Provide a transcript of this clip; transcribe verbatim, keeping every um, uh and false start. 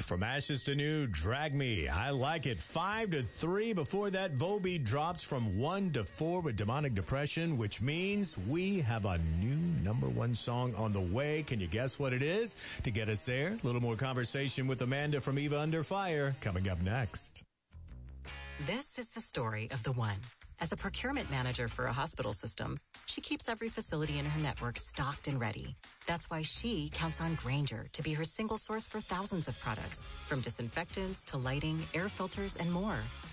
From ashes to new, Drag Me. I like it. Five to three. Before that, Volbeat drops from one to four with Demonic Depression, which means we have a new number one song on the way. Can you guess what it is? To get us there, a little more conversation with Amanda from Eva Under Fire coming up next. This is the story of the one. As a procurement manager for a hospital system, she keeps every facility in her network stocked and ready. That's why she counts on Grainger to be her single source for thousands of products, from disinfectants to lighting, air filters, and more.